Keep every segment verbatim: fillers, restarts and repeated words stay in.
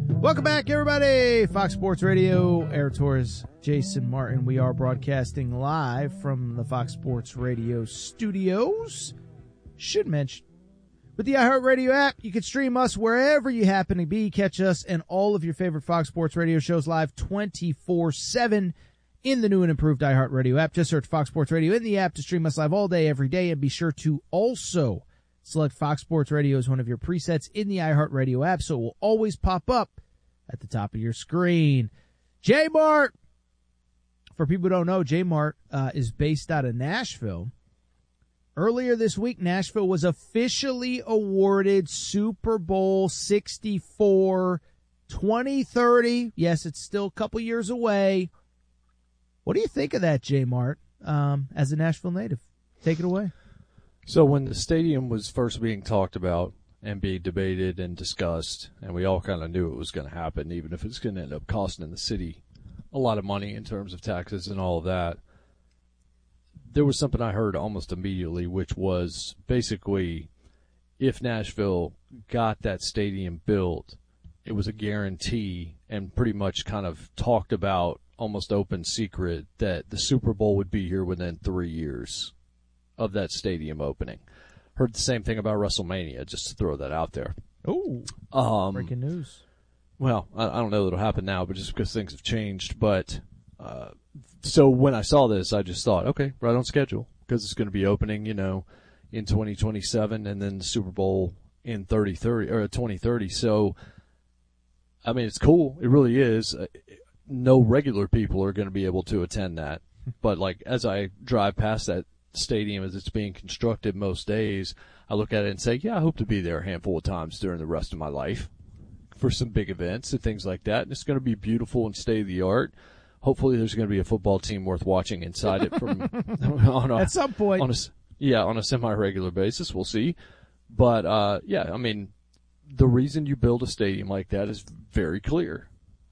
Welcome back, everybody. Fox Sports Radio, Eric Torres, Jason Martin. We are broadcasting live from the Fox Sports Radio studios. Should mention, with the iHeartRadio app, you can stream us wherever you happen to be. Catch us and all of your favorite Fox Sports Radio shows live twenty-four seven in the new and improved iHeartRadio app. Just search Fox Sports Radio in the app to stream us live all day, every day, and be sure to also select Fox Sports Radio as one of your presets in the iHeartRadio app, so it will always pop up at the top of your screen. J-Mart, for people who don't know, J-Mart uh, is based out of Nashville. Earlier this week, Nashville was officially awarded Super Bowl sixty-four twenty thirty. Yes, it's still a couple years away. What do you think of that, J-Mart, um, as a Nashville native? Take it away. So when the stadium was first being talked about and being debated and discussed, and we all kind of knew it was going to happen, even if it's going to end up costing the city a lot of money in terms of taxes and all of that, there was something I heard almost immediately, which was basically if Nashville got that stadium built, it was a guarantee and pretty much kind of talked about almost open secret that the Super Bowl would be here within three years of that stadium opening. Heard the same thing about WrestleMania, just to throw that out there. Oh, um, breaking news. Well, I, I don't know that it'll happen now, but just because things have changed. But uh, so when I saw this, I just thought, okay, right on schedule, because it's going to be opening, you know, in twenty twenty-seven, and then the Super Bowl in thirty thirty or twenty thirty. So, I mean, it's cool. It really is. No regular people are going to be able to attend that. But like as I drive past that stadium as it's being constructed most days, I look at it and say, yeah, I hope to be there a handful of times during the rest of my life for some big events and things like that. And it's going to be beautiful and state-of-the-art. Hopefully there's going to be a football team worth watching inside it from on a, at some point. On a, yeah, on a semi-regular basis. We'll see. But, uh, yeah, I mean, the reason you build a stadium like that is very clear.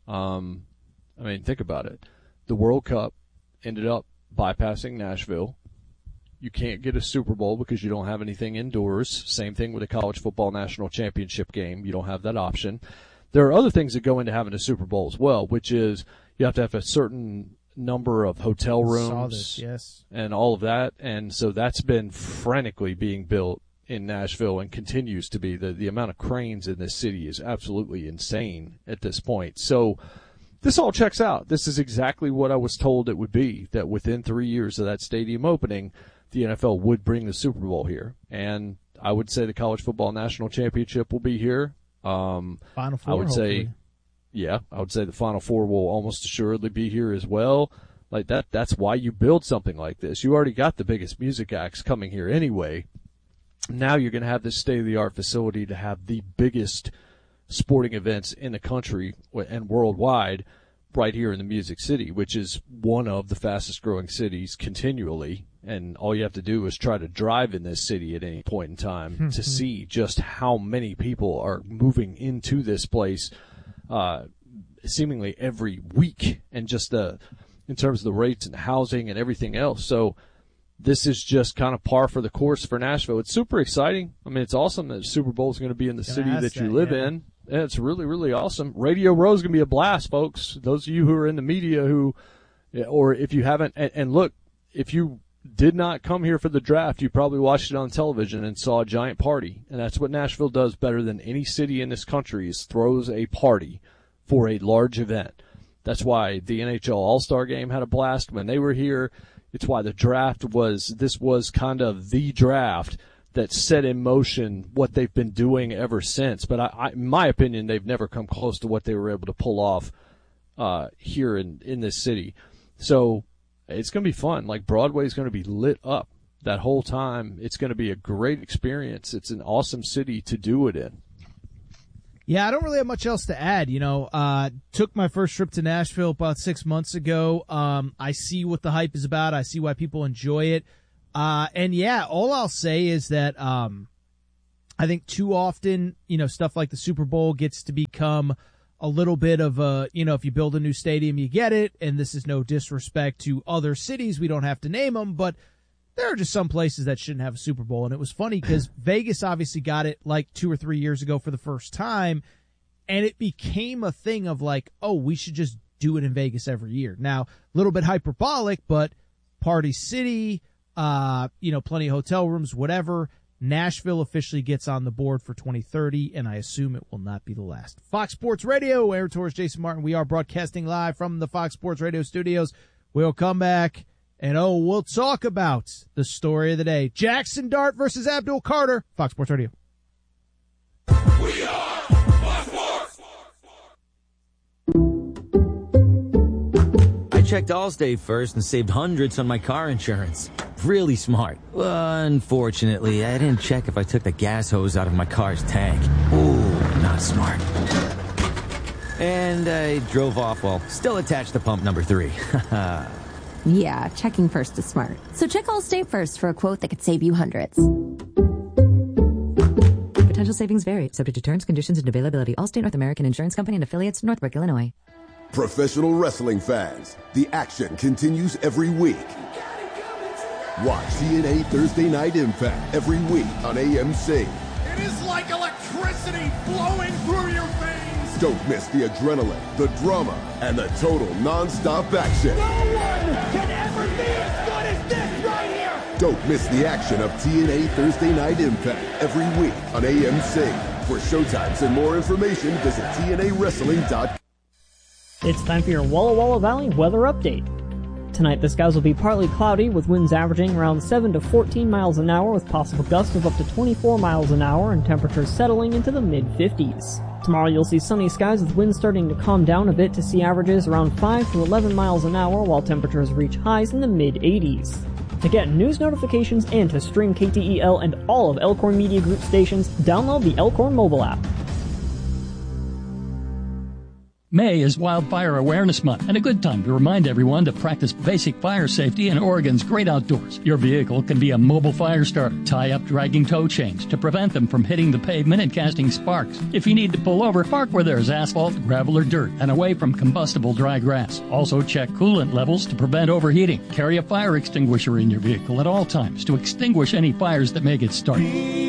Um, I mean, think about it. The World Cup ended up bypassing Nashville. You can't get a Super Bowl because you don't have anything indoors. Same thing with a college football national championship game. You don't have that option. There are other things that go into having a Super Bowl as well, which is you have to have a certain number of hotel rooms. Saw this, yes. And all of that. And so that's been frantically being built in Nashville and continues to be. The, the amount of cranes in this city is absolutely insane at this point. So this all checks out. This is exactly what I was told it would be, that within three years of that stadium opening, the N F L would bring the Super Bowl here. And I would say the college football national championship will be here. Um, Final Four, I would hopefully. say, yeah, I would say the Final Four will almost assuredly be here as well. Like that, that's why you build something like this. You already got the biggest music acts coming here anyway. Now you're going to have this state-of-the-art facility to have the biggest sporting events in the country and worldwide right here in the Music City, which is one of the fastest-growing cities continually. And all you have to do is try to drive in this city at any point in time to see just how many people are moving into this place uh, seemingly every week, and just the in terms of the rates and housing and everything else. So this is just kind of par for the course for Nashville. It's super exciting. I mean, it's awesome that the Super Bowl is going to be in the city that you that, live yeah. in. Yeah, it's really, really awesome. Radio Row is going to be a blast, folks. Those of you who are in the media who, or if you haven't, and, and look, if you did not come here for the draft, you probably watched it on television and saw a giant party. And that's what Nashville does better than any city in this country, is throws a party for a large event. That's why the N H L All-Star Game had a blast when they were here. It's why the draft was, this was kind of the draft that set in motion what they've been doing ever since. But I, I, in my opinion, they've never come close to what they were able to pull off uh, here in, in this city. So it's going to be fun. Like, Broadway's going to be lit up that whole time. It's going to be a great experience. It's an awesome city to do it in. Yeah, I don't really have much else to add. You know, uh, took my first trip to Nashville about six months ago. Um, I see what the hype is about. I see why people enjoy it. Uh, and yeah, all I'll say is that, um, I think too often, you know, stuff like the Super Bowl gets to become a little bit of a, you know, if you build a new stadium, you get it. And this is no disrespect to other cities. We don't have to name them, but there are just some places that shouldn't have a Super Bowl. And it was funny because Vegas obviously got it like two or three years ago for the first time. And it became a thing of like, oh, we should just do it in Vegas every year. Now, a little bit hyperbolic, but Party City, uh, you know, plenty of hotel rooms, whatever. Nashville officially gets on the board for twenty thirty, and I assume it will not be the last. Fox Sports Radio, Aaron Torres, Jason Martin. We are broadcasting live from the Fox Sports Radio studios. We'll come back, and oh, we'll talk about the story of the day. Jackson Dart versus Abdul Carter. Fox Sports Radio. We are Fox Sports. I checked Allstate first and saved hundreds on my car insurance. Really smart. Unfortunately, I didn't check if I took the gas hose out of my car's tank. Ooh, not smart. And I drove off while still attached to pump number three. Yeah, checking first is smart. So check Allstate first for a quote that could save you hundreds. Potential savings vary, subject to terms, conditions, and availability. Allstate North American Insurance Company and affiliates, Northbrook, Illinois. Professional wrestling fans, the action continues every week. Watch T N A Thursday Night Impact every week on A M C. It is like electricity flowing through your veins. Don't miss the adrenaline, the drama, and the total non-stop action. No one can ever be as good as this right here. Don't miss the action of T N A Thursday Night Impact every week on A M C. For showtimes and more information, visit T N A wrestling dot com. It's time for your Walla Walla Valley weather update. Tonight, the skies will be partly cloudy with winds averaging around seven to fourteen miles an hour with possible gusts of up to twenty-four miles an hour and temperatures settling into the mid fifties. Tomorrow, you'll see sunny skies with winds starting to calm down a bit to see averages around five to eleven miles an hour while temperatures reach highs in the mid eighties. To get news notifications and to stream K T E L and all of Elkhorn Media Group stations, download the Elkhorn mobile app. May is Wildfire Awareness Month and a good time to remind everyone to practice basic fire safety in Oregon's great outdoors. Your vehicle can be a mobile fire starter. Tie up dragging tow chains to prevent them from hitting the pavement and casting sparks. If you need to pull over, park where there is asphalt, gravel, or dirt and away from combustible dry grass. Also check coolant levels to prevent overheating. Carry a fire extinguisher in your vehicle at all times to extinguish any fires that may get started.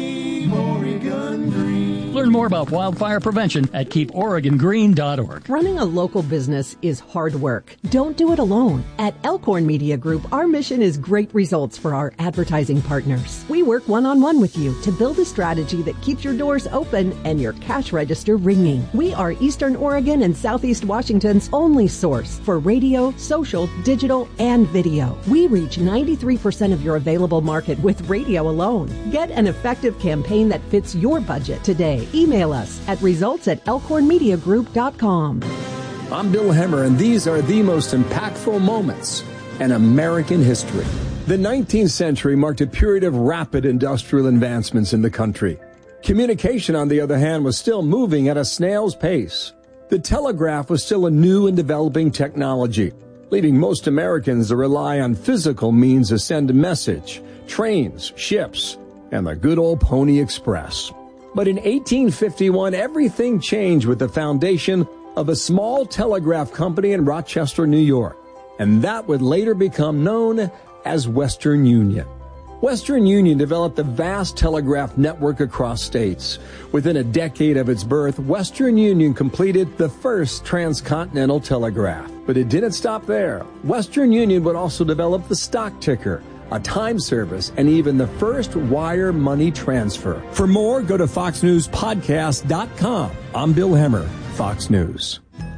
Oregon Green. Learn more about wildfire prevention at keep oregon green dot org. Running a local business is hard work. Don't do it alone. At Elkhorn Media Group, our mission is great results for our advertising partners. We work one-on-one with you to build a strategy that keeps your doors open and your cash register ringing. We are Eastern Oregon and Southeast Washington's only source for radio, social, digital, and video. We reach ninety-three percent of your available market with radio alone. Get an effective campaign that fits your budget today. Email us at results at elkhorn media group dot com. I'm Bill Hemmer, and these are the most impactful moments in American history. The nineteenth century marked a period of rapid industrial advancements in the country. Communication, on the other hand, was still moving at a snail's pace. The telegraph was still a new and developing technology, leaving most Americans to rely on physical means to send a message, trains, ships, and the good old Pony Express. But in eighteen fifty-one, everything changed with the foundation of a small telegraph company in Rochester, New York, and that would later become known as Western Union. Western Union developed a vast telegraph network across states. Within a decade of its birth, Western Union completed the first transcontinental telegraph. But it didn't stop there. Western Union would also develop the stock ticker, a time service, and even the first wire money transfer. For more, go to fox news podcast dot com. I'm Bill Hemmer, Fox News.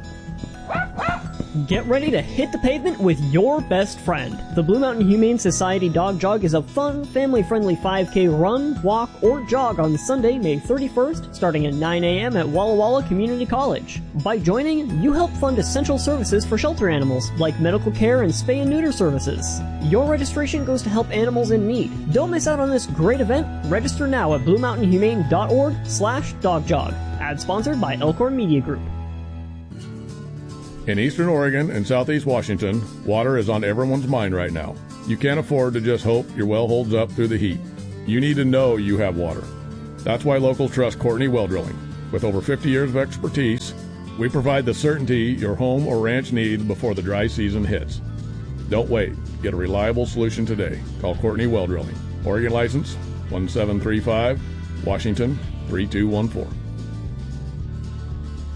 Get ready to hit the pavement with your best friend. The Blue Mountain Humane Society Dog Jog is a fun, family-friendly five K run, walk, or jog on Sunday, May thirty-first, starting at nine a.m. at Walla Walla Community College. By joining, you help fund essential services for shelter animals, like medical care and spay and neuter services. Your registration goes to help animals in need. Don't miss out on this great event. Register now at blue mountain humane dot org slash dog jog. Ad sponsored by Elkhorn Media Group. In Eastern Oregon and Southeast Washington, water is on everyone's mind right now. You can't afford to just hope your well holds up through the heat. You need to know you have water. That's why locals trust Courtney Well Drilling. With over fifty years of expertise, we provide the certainty your home or ranch needs before the dry season hits. Don't wait. Get a reliable solution today. Call Courtney Well Drilling. Oregon license one seven three five, Washington three two one four.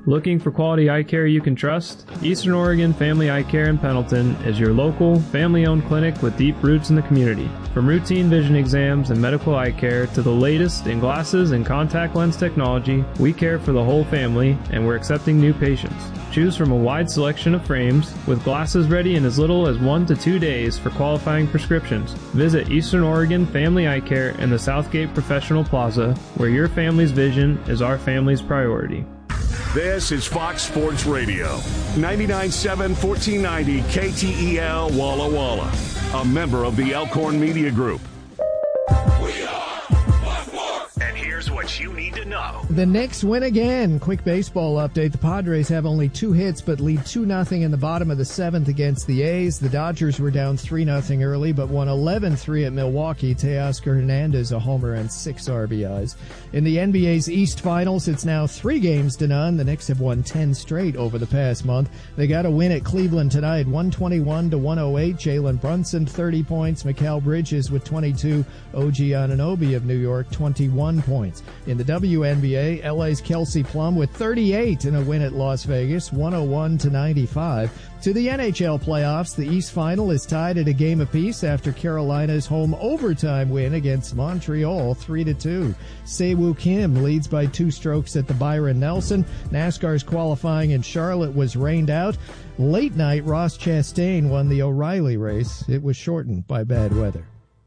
Looking for quality eye care you can trust? Eastern Oregon Family Eye Care in Pendleton is your local, family-owned clinic with deep roots in the community. From routine vision exams and medical eye care to the latest in glasses and contact lens technology, we care for the whole family, and we're accepting new patients. Choose from a wide selection of frames, with glasses ready in as little as one to two days for qualifying prescriptions. Visit Eastern Oregon Family Eye Care in the Southgate Professional Plaza, where your family's vision is our family's priority. This is Fox Sports Radio, ninety-nine point seven, fourteen ninety K T E L Walla Walla, a member of the Elkhorn Media Group. We are Fox Sports. And here's what you need to know. The Knicks win again. Quick baseball update. The Padres have only two hits but lead two nothing in the bottom of the seventh against the A's. The Dodgers were down three nothing early but won eleven three at Milwaukee. Teoscar Hernandez a homer and six R B Is. In the N B A's East Finals, it's now three games to none. The Knicks have won ten straight over the past month. They got a win at Cleveland tonight, one twenty-one to one oh eight. Jalen Brunson, thirty points. Mikal Bridges with twenty-two. O G Anunoby of New York, twenty-one points. In the W N B A, L A's Kelsey Plum with thirty-eight in a win at Las Vegas, one oh one to ninety-five. To the N H L playoffs, the East Final is tied at a game apiece after Carolina's home overtime win against Montreal, three to two. Sewoo Kim leads by two strokes at the Byron Nelson. NASCAR's qualifying in Charlotte was rained out. Late night, Ross Chastain won the O'Reilly race. It was shortened by bad weather.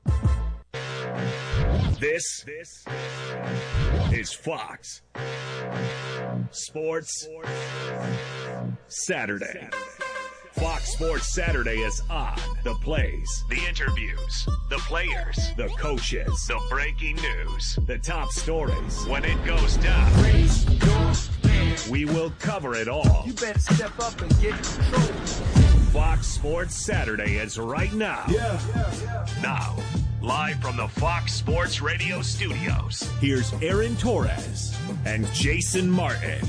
This, this is Fox Sports Saturday. Fox Sports Saturday is on. The plays, the interviews, the players, the coaches, the breaking news, the top stories. When it goes down, we will cover it all. You better step up and get control. Fox Sports Saturday is right now. Yeah. yeah, yeah. Now, live from the Fox Sports Radio studios, here's Aaron Torres and Jason Martin.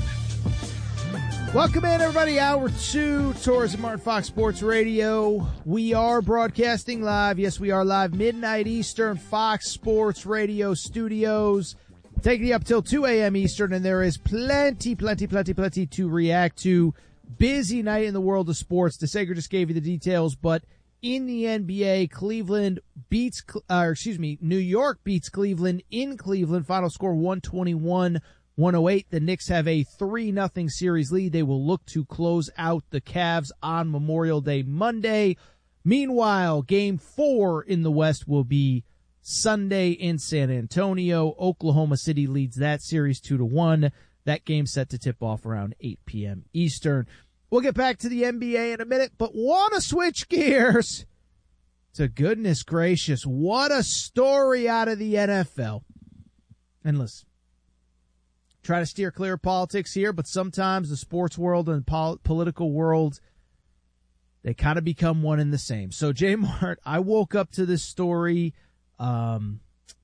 Welcome in, everybody. Hour two, Torres and Martin, Fox Sports Radio. We are broadcasting live. Yes, we are live, midnight Eastern, Fox Sports Radio studios. Taking you up till two a.m. Eastern, and there is plenty, plenty, plenty, plenty to react to. Busy night in the world of sports. DeSager just gave you the details, but in the N B A, Cleveland beats, uh, excuse me, New York beats Cleveland in Cleveland. Final score one twenty-one one oh eight. The Knicks have a three nothing series lead. They will look to close out the Cavs on Memorial Day Monday. Meanwhile, game four in the West will be Sunday in San Antonio. Oklahoma City leads that series two to one. That game set to tip off around eight p.m. Eastern. We'll get back to the N B A in a minute, but want to switch gears to goodness gracious. What a story out of the N F L. And listen, try to steer clear of politics here, but sometimes the sports world and the pol- political world, they kind of become one and the same. So, J Mart, I woke up to this story, um,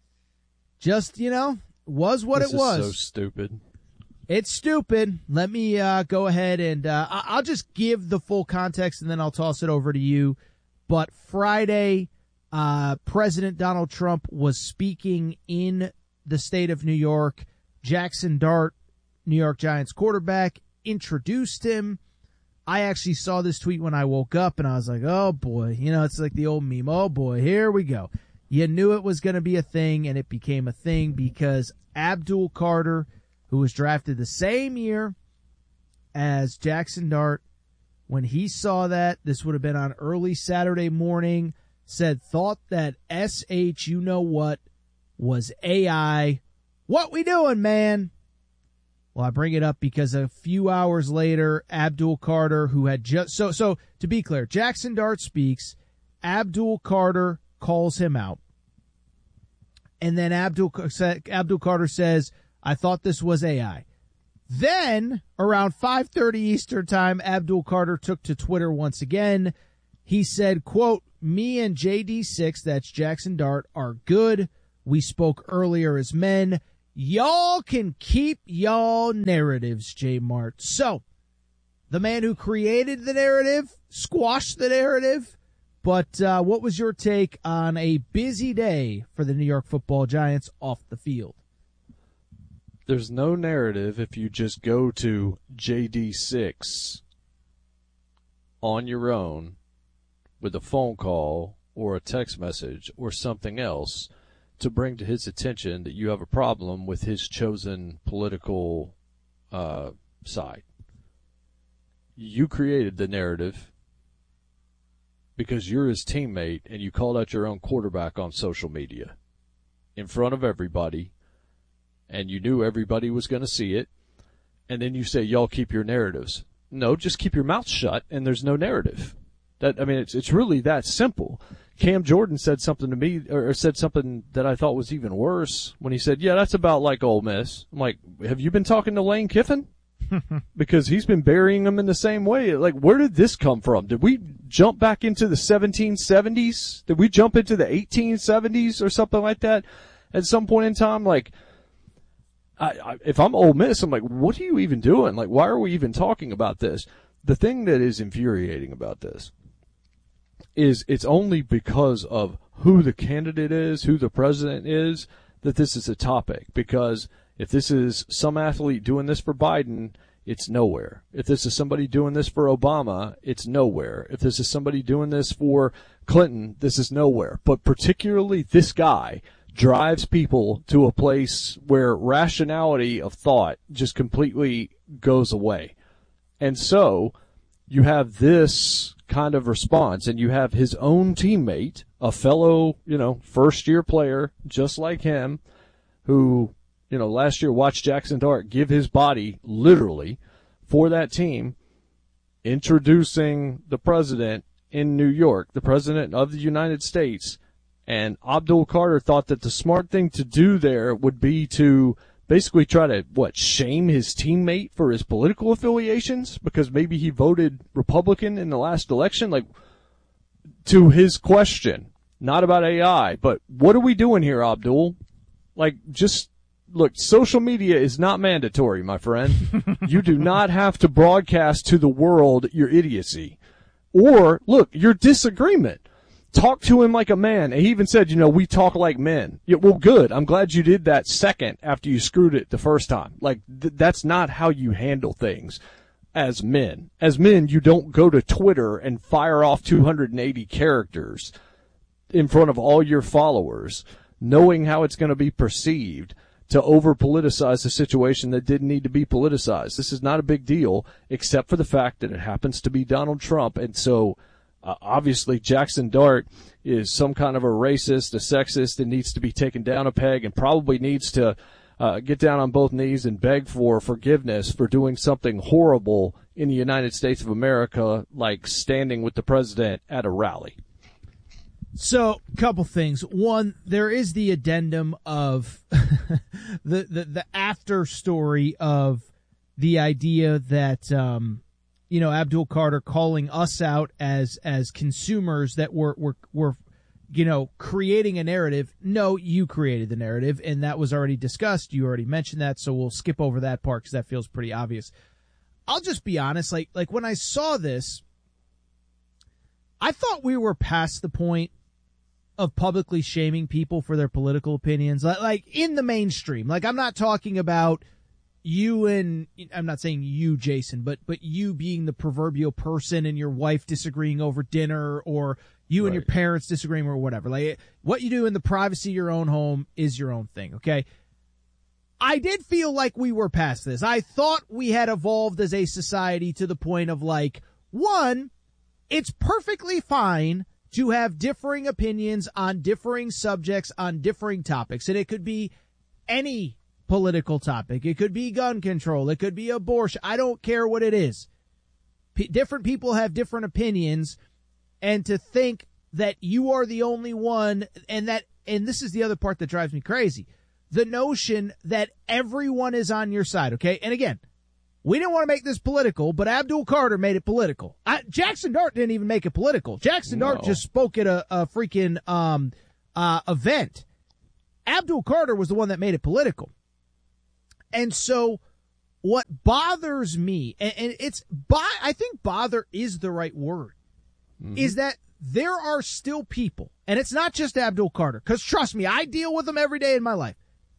just, you know, was what this it was. Is so stupid. It's stupid. Let me uh, go ahead and uh, I'll just give the full context and then I'll toss it over to you. But Friday, uh, President Donald Trump was speaking in the state of New York. Jackson Dart, New York Giants quarterback, introduced him. I actually saw this tweet when I woke up, and I was like, oh, boy. You know, it's like the old meme. Oh, boy, here we go. You knew it was going to be a thing, and it became a thing because Abdul Carter, who was drafted the same year as Jackson Dart, when he saw that, this would have been on early Saturday morning, said, thought that S H, you know what, was A I. What we doing, man? Well, I bring it up because a few hours later, Abdul Carter, who had just, so, so to be clear, Jackson Dart speaks, Abdul Carter calls him out. And then Abdul, Abdul Carter says, I thought this was A I. Then, around five thirty Eastern time, Abdul Carter took to Twitter once again. He said, quote, me and J D six, that's Jackson Dart, are good. We spoke earlier as men. Y'all can keep y'all narratives, J Mart. So, the man who created the narrative squashed the narrative. But uh, what was your take on a busy day for the New York Football Giants off the field? there's no narrative if you just go to J D six on your own with a phone call or a text message or something else to bring to his attention that you have a problem with his chosen political uh, side. You created the narrative because you're his teammate and you called out your own quarterback on social media in front of everybody, and you knew everybody was going to see it, and then you say, y'all keep your narratives. No, just keep your mouth shut and there's no narrative. That I mean, it's it's really that simple. Cam Jordan said something to me, or said something that I thought was even worse when he said, yeah, that's about like Ole Miss. I'm like, have you been talking to Lane Kiffin? Because he's been burying them in the same way. Like, where did this come from? Did we jump back into the seventeen seventies? Did we jump into the eighteen seventies or something like that at some point in time? Like, I, I, if I'm Ole Miss, I'm like, what are you even doing? Like, why are we even talking about this? The thing that is infuriating about this is it's only because of who the candidate is, who the president is, that this is a topic. Because if this is some athlete doing this for Biden, it's nowhere. If this is somebody doing this for Obama, it's nowhere. If this is somebody doing this for Clinton, this is nowhere. But particularly this guy drives people to a place where rationality of thought just completely goes away. And so you have this kind of response, and you have his own teammate, a fellow, you know, first-year player just like him, who, you know, last year watched Jackson Dart give his body literally for that team, introducing the president in New York, the president of the United States. And Abdul Carter thought that the smart thing to do there would be to basically try to, what, shame his teammate for his political affiliations because maybe he voted Republican in the last election? Like, to his question, not about A I, but what are we doing here, Abdul? Like, just, look, social media is not mandatory, my friend. You do not have to broadcast to the world your idiocy. Or, look, your disagreement. Talk to him like a man. And he even said, you know, we talk like men. Yeah, well, good. I'm glad you did that second after you screwed it the first time. Like, th- that's not how you handle things as men. As men, you don't go to Twitter and fire off two hundred eighty characters in front of all your followers, knowing how it's going to be perceived, to over-politicize a situation that didn't need to be politicized. This is not a big deal, except for the fact that it happens to be Donald Trump. And so, Uh, obviously, Jackson Dart is some kind of a racist, a sexist, and needs to be taken down a peg and probably needs to uh, get down on both knees and beg for forgiveness for doing something horrible in the United States of America, like standing with the president at a rally. So, a couple things. One, there is the addendum of the, the, the after story of the idea that um, – you know, Abdul Carter calling us out as as consumers that were were were you know creating a narrative. No, you created the narrative, and that was already discussed. You already mentioned that, so we'll skip over that part because that feels pretty obvious. I'll just be honest, like like when I saw this, I thought we were past the point of publicly shaming people for their political opinions, like, like in the mainstream. Like, I'm not talking about you and, I'm not saying you, Jason, but but you being the proverbial person and your wife disagreeing over dinner, or you right. and your parents disagreeing or whatever. Like, what you do in the privacy of your own home is your own thing, okay? I did feel like we were past this. I thought we had evolved as a society to the point of, like, one, it's perfectly fine to have differing opinions on differing subjects, on differing topics, and it could be any political topic. It could be gun control. It could be abortion. I don't care what it is. P- different people have different opinions, and to think that you are the only one, and that, and this is the other part that drives me crazy, the notion that everyone is on your side, okay? And again, we didn't want to make this political, but Abdul Carter made it political. I, Jackson Dart didn't even make it political. Jackson no. Dart just spoke at a, a freaking um, uh, event. Abdul Carter was the one that made it political. And so what bothers me, and, and it's, bo- I think bother is the right word, mm-hmm. is that there are still people, and it's not just Abdul Carter, because trust me, I deal with them every day in my life.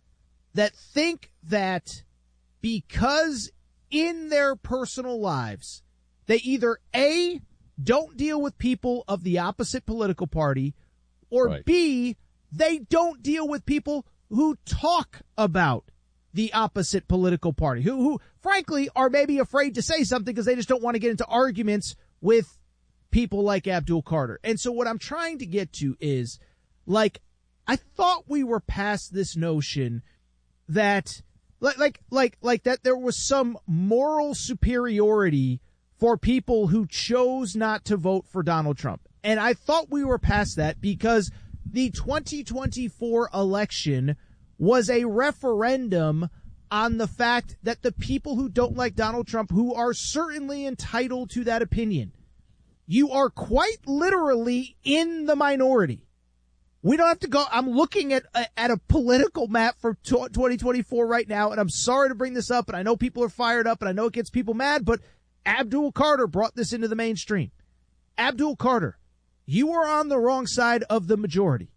that think that because in their personal lives, they either A, don't deal with people of the opposite political party, or right. B, they don't deal with people who talk about the opposite political party, who, who frankly are maybe afraid to say something because they just don't want to get into arguments with people like Abdul Carter. And so what I'm trying to get to is, like, I thought we were past this notion that, like, like, like, like that there was some moral superiority for people who chose not to vote for Donald Trump. And I thought we were past that because the twenty twenty-four election was a referendum on the fact that the people who don't like Donald Trump, who are certainly entitled to that opinion, you are quite literally in the minority. We don't have to go. I'm looking at a, at a political map for twenty twenty-four right now, and I'm sorry to bring this up, and I know people are fired up, and I know it gets people mad, but Abdul Carter brought this into the mainstream. Abdul Carter, you are on the wrong side of the majority.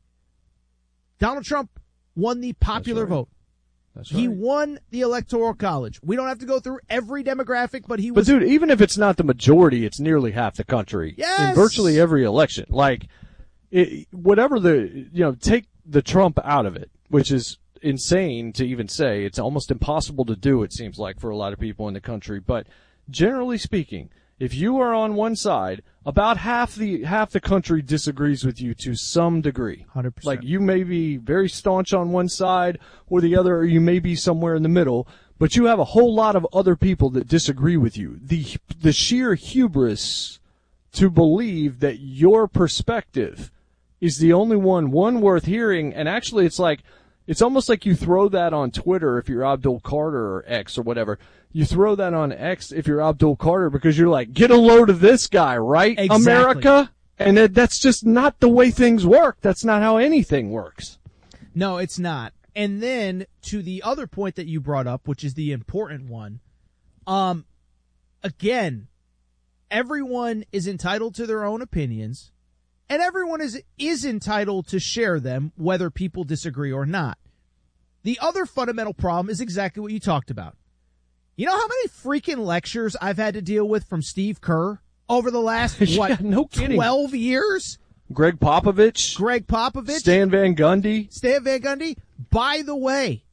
Donald Trump won the popular That's right. vote. That's He right. won the Electoral College. We don't have to go through every demographic, but he But was. dude, even if it's not the majority, it's nearly half the country Yes! in virtually every election. Like, it, whatever the, you know, take the Trump out of it, which is insane to even say. It's almost impossible to do, it seems like, for a lot of people in the country. But generally speaking, if you are on one side, about half the half the country disagrees with you to some degree. one hundred percent. Like, you may be very staunch on one side or the other, or you may be somewhere in the middle, but you have a whole lot of other people that disagree with you. The the sheer hubris to believe that your perspective is the only one, one worth hearing, and actually it's like, it's almost like you throw that on Twitter if you're Abdul Carter or X or whatever. You throw that on X if you're Abdul Carter because you're like, get a load of this guy, right, Exactly. America? And that, that's just not the way things work. That's not how anything works. No, it's not. And then to the other point that you brought up, which is the important one, um, again, everyone is entitled to their own opinions, and everyone is is entitled to share them, whether people disagree or not. The other fundamental problem is exactly what you talked about. You know how many freaking lectures I've had to deal with from Steve Kerr over the last, what, Yeah, no kidding. twelve years? Greg Popovich, Greg Popovich. Stan Van Gundy. Stan Van Gundy. By the way,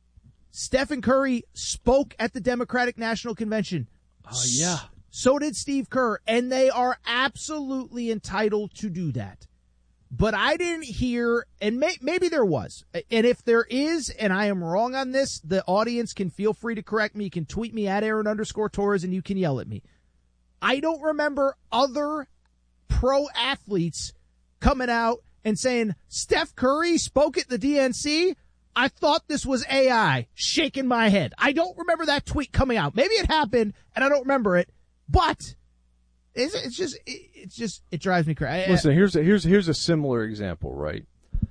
Stephen Curry spoke at the Democratic National Convention. Oh, yeah. So did Steve Kerr, and they are absolutely entitled to do that. But I didn't hear, and may, maybe there was, and if there is, and I am wrong on this, the audience can feel free to correct me. You can tweet me at Aaron underscore Torres, and you can yell at me. I don't remember other pro athletes coming out and saying, Steph Curry spoke at the D N C. I thought this was A I. Shaking my head. I don't remember that tweet coming out. Maybe it happened, and I don't remember it, but it's, it's just, it's just, it drives me crazy. Listen, here's a, here's here's a similar example, right?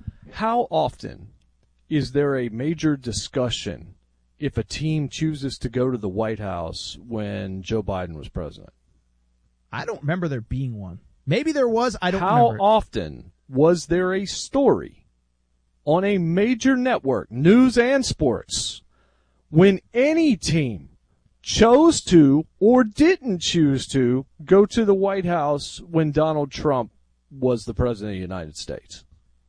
How often is there a major discussion if a team chooses to go to the White House when Joe Biden was president? I don't remember there being one. Maybe there was. I don't How remember. How often was there a story on a major network, news and sports, when any team chose to or didn't choose to go to the White House when Donald Trump was the president of the United States?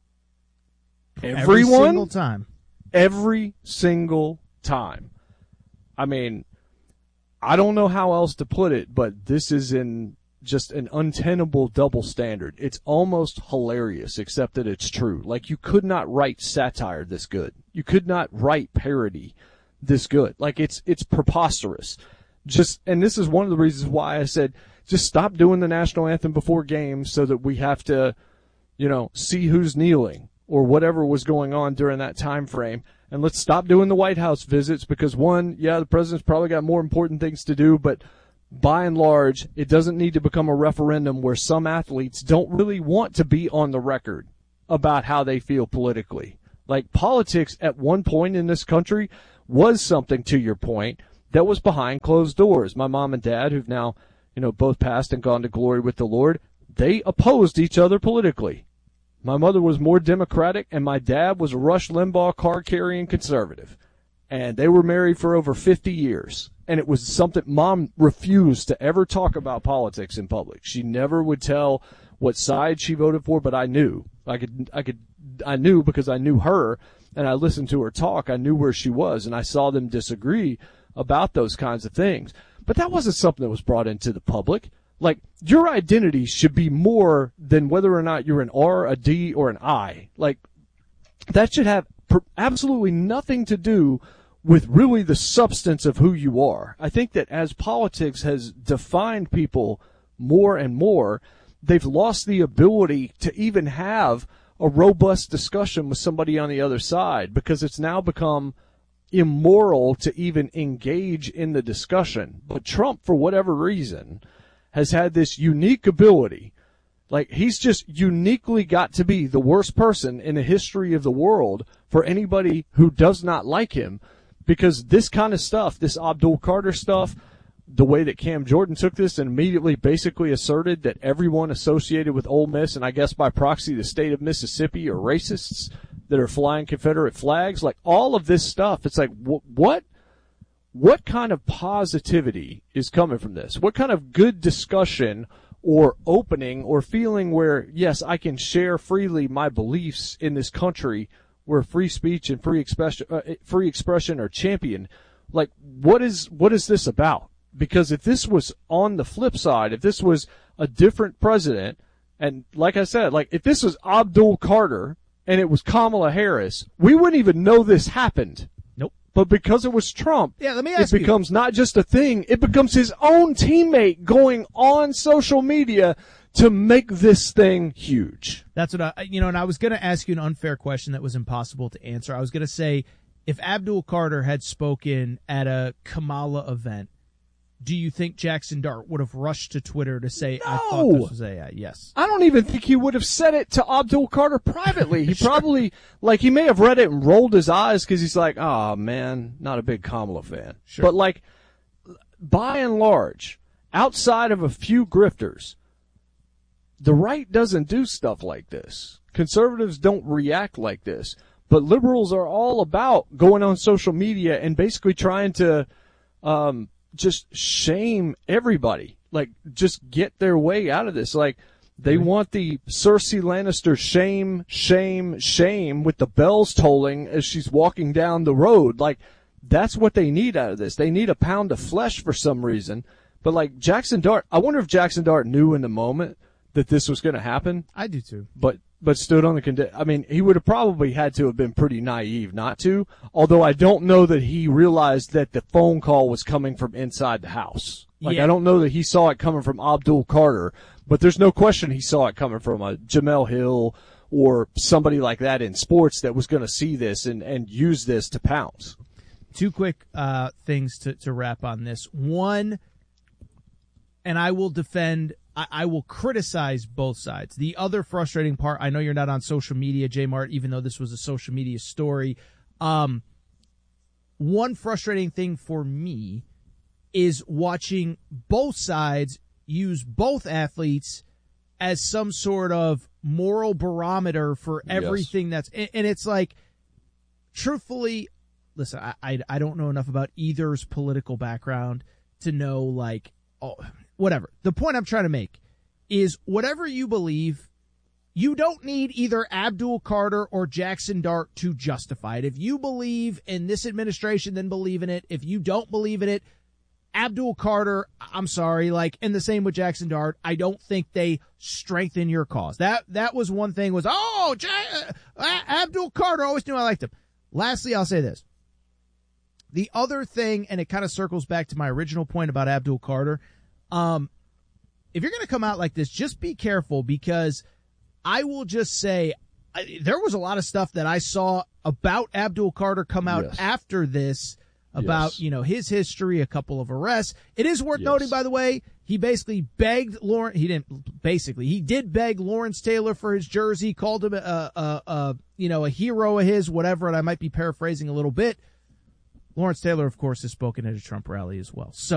Every Everyone, single time. Every single time. I mean, I don't know how else to put it, but this is in just an untenable double standard. It's almost hilarious, except that it's true. Like, you could not write satire this good. You could not write parody this good. Like, it's it's preposterous. Just, and this is one of the reasons why I said, just stop doing the national anthem before games so that we have to, you know, see who's kneeling or whatever was going on during that time frame. And let's stop doing the White House visits because, one, yeah, the president's probably got more important things to do, but by and large, it doesn't need to become a referendum where some athletes don't really want to be on the record about how they feel politically. Like, politics at one point in this country was something, to your point, that was behind closed doors. My mom and dad, who've now, you know, both passed and gone to glory with the Lord, they opposed each other politically. My mother was more Democratic, and my dad was a Rush Limbaugh card-carrying conservative. and they were married for over fifty years. And it was something Mom refused to ever talk about politics in public. She never would tell what side she voted for, but I knew. I could, I could, I knew because I knew her and I listened to her talk. I knew where she was, and I saw them disagree about those kinds of things. But that wasn't something that was brought into the public. Like, your identity should be more than whether or not you're an R, a D, or an I. Like, that should have per- absolutely nothing to do with really the substance of who you are. I think that as politics has defined people more and more, they've lost the ability to even have a robust discussion with somebody on the other side, because it's now become immoral to even engage in the discussion. But Trump, for whatever reason, has had this unique ability. Like, he's just uniquely got to be the worst person in the history of the world for anybody who does not like him. Because this kind of stuff, this Abdul Carter stuff, the way that Cam Jordan took this and immediately basically asserted that everyone associated with Ole Miss, and I guess by proxy the state of Mississippi, are racists that are flying Confederate flags, like all of this stuff, it's like, wh- what, what kind of positivity is coming from this? What kind of good discussion or opening or feeling where, yes, I can share freely my beliefs in this country where free speech and free expression, uh, free expression are championed? Like, what is, what is this about? Because if this was on the flip side, if this was a different president, and like I said, like if this was Abdul Carter and it was Kamala Harris, we wouldn't even know this happened. Nope. But because it was Trump, yeah, let me ask it becomes you. not just a thing, it becomes his own teammate going on social media to make this thing huge. That's what I, you know, and I was going to ask you an unfair question that was impossible to answer. I was going to say, if Abdul Carter had spoken at a Kamala event, do you think Jackson Dart would have rushed to Twitter to say, no. I thought this was A I? Yes. I don't even think he would have said it to Abdul Carter privately. He sure. probably, like, he may have read it and rolled his eyes because he's like, oh, man, not a big Kamala fan. Sure. But, like, by and large, outside of a few grifters, the right doesn't do stuff like this. Conservatives don't react like this. But liberals are all about going on social media and basically trying to um, just shame everybody. Like, just get their way out of this. Like, they mm-hmm. want the Cersei Lannister shame, shame, shame with the bells tolling as she's walking down the road. Like, that's what they need out of this. They need a pound of flesh for some reason. But, like, Jackson Dart, I wonder if Jackson Dart knew in the moment that this was going to happen. I do too. But but stood on the condi- I mean, he would have probably had to have been pretty naive not to, although I don't know that he realized that the phone call was coming from inside the house. Like, yeah. I don't know that he saw it coming from Abdul Carter, but there's no question he saw it coming from a Jamel Hill or somebody like that in sports that was going to see this and, and use this to pounce. Two quick uh, things to, to wrap on this. One, and I will defend I, I will criticize both sides. The other frustrating part, I know you're not on social media, J Mart, even though this was a social media story. Um, one frustrating thing for me is watching both sides use both athletes as some sort of moral barometer for everything yes. that's, and it's like, truthfully, listen, I, I, I don't know enough about either's political background to know, like, oh, whatever. The point I'm trying to make is whatever you believe, you don't need either Abdul Carter or Jackson Dart to justify it. If you believe in this administration, then believe in it. If you don't believe in it, Abdul Carter, I'm sorry, like, and the same with Jackson Dart, I don't think they strengthen your cause. That that was one thing was, oh, J- uh, Abdul Carter, always knew I liked him. Lastly, I'll say this. The other thing, and it kind of circles back to my original point about Abdul Carter, Um, if you're going to come out like this, just be careful, because I will just say I, there was a lot of stuff that I saw about Abdul Carter come out yes. after this about, yes. you know, his history, a couple of arrests. It is worth yes. noting, by the way, he basically begged Lawrence, he didn't basically, he did beg Lawrence Taylor for his jersey, called him a, a, a you know, a hero of his, whatever, and I might be paraphrasing a little bit. Lawrence Taylor, of course, has spoken at a Trump rally as well. So